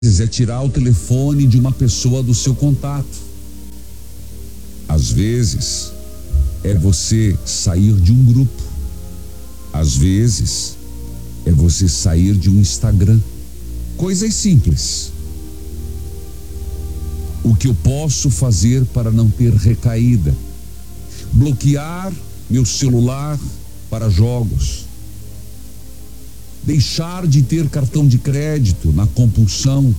é tirar o telefone de uma pessoa do seu contato. Às vezes é você sair de um grupo. Às vezes é você sair de um Instagram. Coisas simples. O que eu posso fazer para não ter recaída? Bloquear meu celular para jogos. Deixar de ter cartão de crédito na compulsão.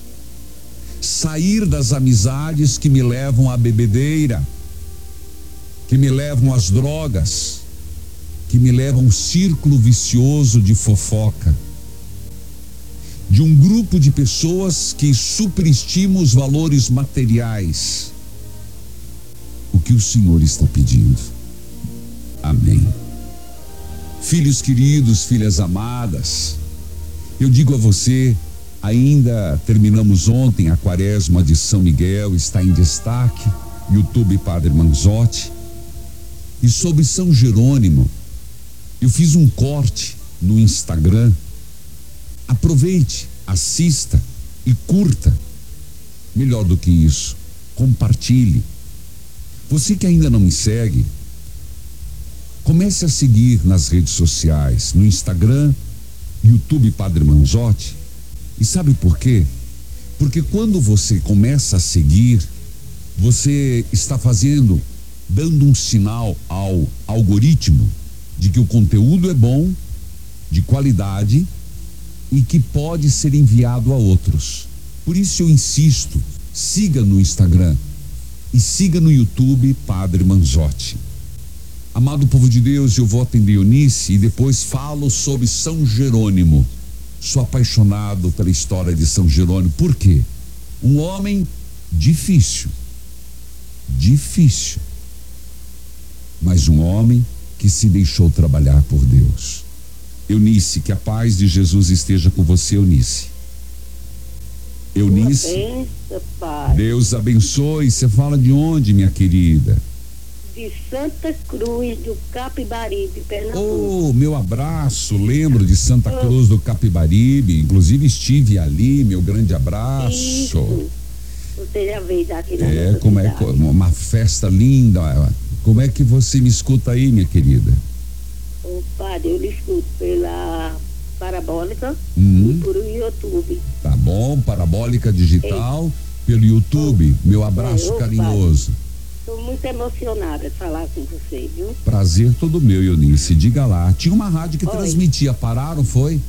Sair das amizades que me levam à bebedeira, que me levam às drogas, que me levam a um círculo vicioso de fofoca. De um grupo de pessoas que superestimam os valores materiais. O que o Senhor está pedindo? Amém. Filhos queridos, filhas amadas, eu digo a você, ainda terminamos ontem a quaresma de São Miguel, está em destaque, YouTube Padre Manzotti. E sobre São Jerônimo, eu fiz um corte no Instagram. Aproveite, assista e curta. Melhor do que isso, compartilhe. Você que ainda não me segue, comece a seguir nas redes sociais, no Instagram, YouTube Padre Manzotti. E sabe por quê? Porque quando você começa a seguir, você está dando um sinal ao algoritmo de que o conteúdo é bom, de qualidade e que pode ser enviado a outros. Por isso eu insisto, siga no Instagram e siga no YouTube Padre Manzotti. Amado povo de Deus, eu vou atender Eunice e depois falo sobre São Jerônimo. Sou apaixonado pela história de São Jerônimo. Por quê? Um homem difícil, mas um homem que se deixou trabalhar por Deus. Eunice, que a paz de Jesus esteja com você, Eunice. Eunice, Deus abençoe. Você fala de onde, minha querida? De Santa Cruz do Capibaribe, Pernambuco. Oh, meu abraço, lembro de Santa Cruz do Capibaribe, inclusive estive ali, meu grande abraço. Isso. Você já veio aqui na nossa como cidade. É uma festa linda. Como é que você me escuta aí, minha querida? Ô padre, eu lhe escuto pela parabólica e por YouTube. Tá bom, parabólica digital, pelo YouTube, meu abraço carinhoso. Estou muito emocionada de falar com você, viu? Prazer todo meu, Eunice. Diga lá. Tinha uma rádio que transmitia. Pararam, foi?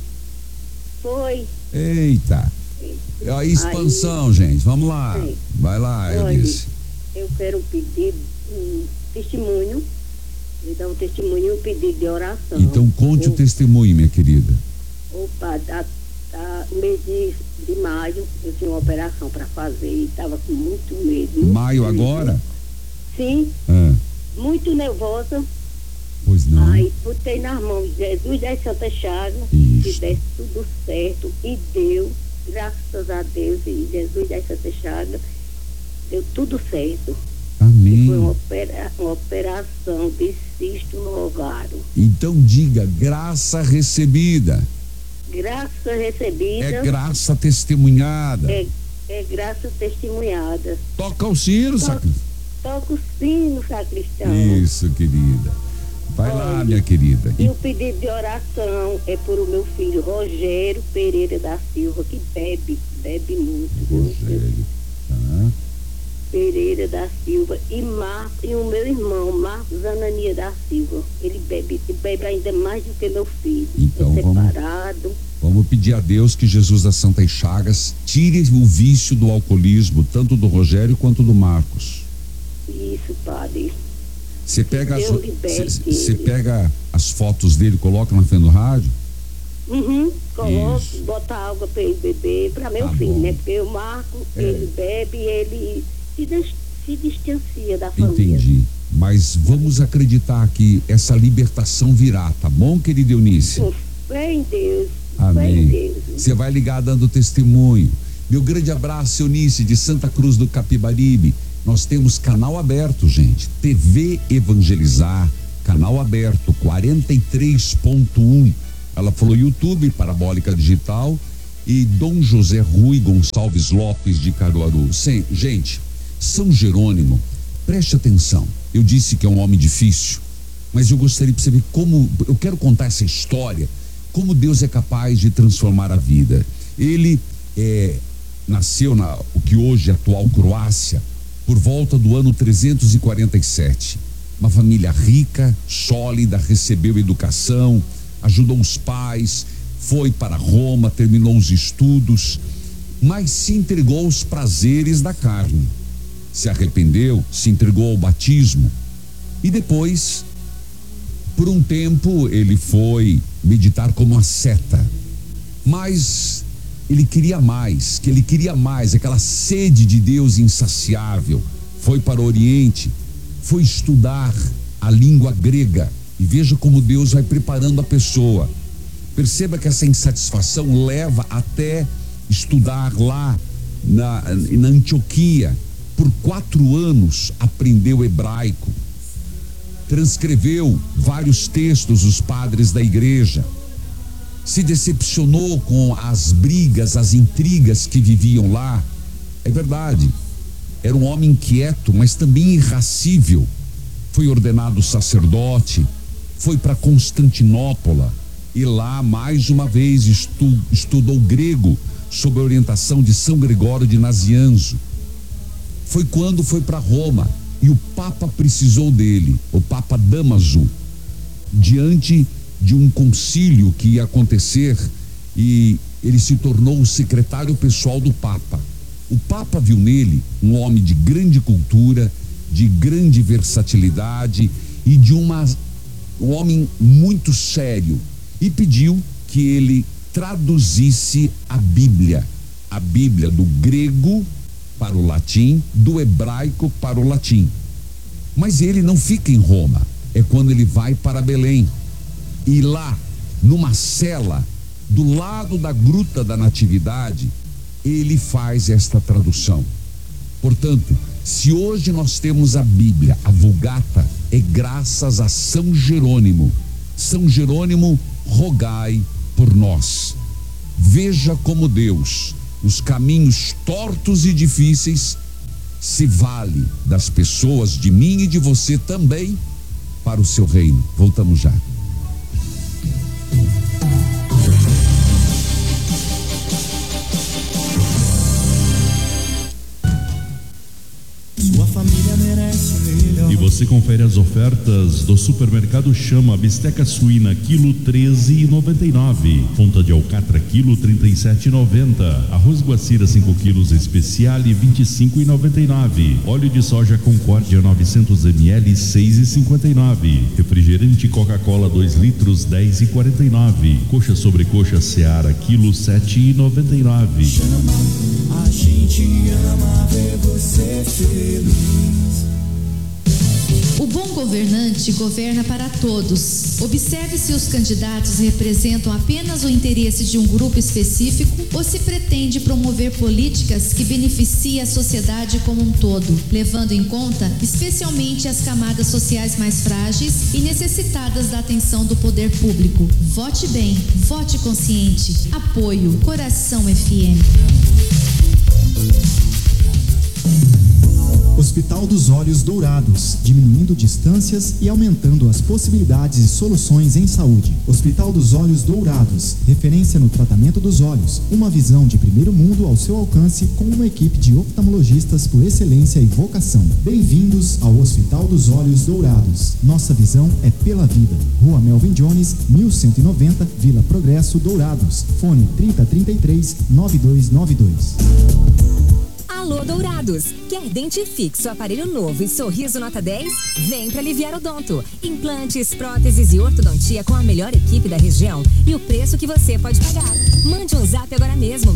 Foi. Eita. A expansão, gente. Vamos lá. Sim. Vai lá, Eunice. Eu quero pedir um testemunho. Me dá um testemunho e um pedido de oração. Então conte o testemunho, minha querida. Opa, no mês de maio eu tinha uma operação para fazer e estava com muito medo. Maio agora? Sim, muito nervosa. Pois não. Aí botei nas mãos de Jesus das Santas Chagas, que desse tudo certo, e deu, graças a Deus, e Jesus das Santas Chagas, deu tudo certo. Amém. E foi uma operação de cisto no ovário. Então diga, graça recebida. Graça recebida. É graça testemunhada. É graça testemunhada. Toca o sino, sacristão. Toca o sino, sacristão. Isso, querida. Vai lá, minha querida. E o pedido de oração é por o meu filho Rogério Pereira da Silva, que bebe muito. Rogério, tá? Pereira da Silva e o meu irmão Marcos Anania da Silva. Ele bebe ainda mais do que meu filho. Então separado. Vamos pedir a Deus que Jesus das Santas Chagas tire o vício do alcoolismo, tanto do Rogério quanto do Marcos. Isso, padre. Você pega as fotos dele, coloca na frente do rádio? Coloco, bota água para ele beber, para meu filho, né? Porque o Marco, ele bebe e ele se distancia da família. Entendi. Mas vamos acreditar que essa libertação virá, tá bom, querida Eunice? Fé em Deus. Amém. Você vai ligar dando testemunho. Meu grande abraço, Eunice, de Santa Cruz do Capibaribe. Nós temos canal aberto, gente. TV Evangelizar, canal aberto, 43.1. Ela falou YouTube, parabólica digital, e Dom José Rui Gonçalves Lopes de Caruaru. Gente, São Jerônimo, preste atenção. Eu disse que é um homem difícil, mas eu gostaria de você ver como, eu quero contar essa história, como Deus é capaz de transformar a vida. Ele nasceu o que hoje é a atual Croácia, por volta do ano 347. Uma família rica, sólida, recebeu educação, ajudou os pais, foi para Roma, terminou os estudos, mas se entregou aos prazeres da carne. Se arrependeu, se entregou ao batismo e depois, por um tempo, ele foi meditar como asceta. Mas ele queria mais, aquela sede de Deus insaciável. Foi para o Oriente, foi estudar a língua grega e veja como Deus vai preparando a pessoa. Perceba que essa insatisfação leva até estudar lá na Antioquia. Por 4 anos aprendeu hebraico, transcreveu vários textos dos padres da igreja, se decepcionou com as brigas, as intrigas que viviam lá. É verdade, era um homem inquieto, mas também irascível. Foi ordenado sacerdote, foi para Constantinopla e lá mais uma vez estudou grego sob a orientação de São Gregório de Nazianzo. Foi quando foi para Roma e o Papa precisou dele, o Papa Damaso, diante de um concílio que ia acontecer, e ele se tornou o secretário pessoal do Papa. O Papa viu nele um homem de grande cultura, de grande versatilidade e de um homem muito sério, e pediu que ele traduzisse a Bíblia do grego para o latim, do hebraico para o latim. Mas ele não fica em Roma, é quando ele vai para Belém. E lá, numa cela, do lado da Gruta da Natividade, ele faz esta tradução. Portanto, se hoje nós temos a Bíblia, a Vulgata, é graças a São Jerônimo. São Jerônimo, rogai por nós. Veja como Deus, os caminhos tortos e difíceis, se vale das pessoas, de mim e de você também, para o seu reino. Voltamos já. Sua família merece melhor. E você confere as ofertas do Supermercado Chama. Bisteca suína quilo 13,99, ponta de alcatra quilo 37,90, arroz guacira 5 quilos especiale 25,99, óleo de soja Concórdia 900 ml 6,59, refrigerante Coca-Cola 2 litros 10,49, coxa sobre coxa Seara quilo 7,99. Chama, a gente ama ver você feliz. O bom governante governa para todos. Observe se os candidatos representam apenas o interesse de um grupo específico ou se pretende promover políticas que beneficiem a sociedade como um todo, levando em conta especialmente as camadas sociais mais frágeis e necessitadas da atenção do poder público. Vote bem, vote consciente. Apoio Coração FM. Hospital dos Olhos Dourados, diminuindo distâncias e aumentando as possibilidades e soluções em saúde. Hospital dos Olhos Dourados, referência no tratamento dos olhos. Uma visão de primeiro mundo ao seu alcance, com uma equipe de oftalmologistas por excelência e vocação. Bem-vindos ao Hospital dos Olhos Dourados. Nossa visão é pela vida. Rua Melvin Jones, 1190, Vila Progresso, Dourados. Fone 3033-9292. Alô Dourados, quer dente fixo, aparelho novo e sorriso nota 10? Vem pra Liviar Odonto. Implantes, próteses e ortodontia com a melhor equipe da região e o preço que você pode pagar. Mande um zap agora mesmo,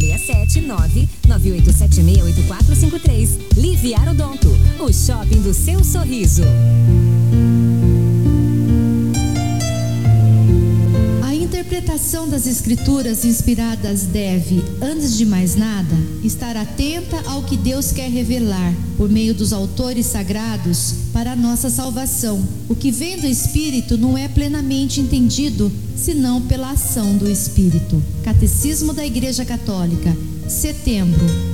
679-9876-8453. Liviar Odonto, o shopping do seu sorriso. interpretação das Escrituras inspiradas deve, antes de mais nada, estar atenta ao que Deus quer revelar, por meio dos autores sagrados, para a nossa salvação. O que vem do Espírito não é plenamente entendido, senão pela ação do Espírito. Catecismo da Igreja Católica, setembro,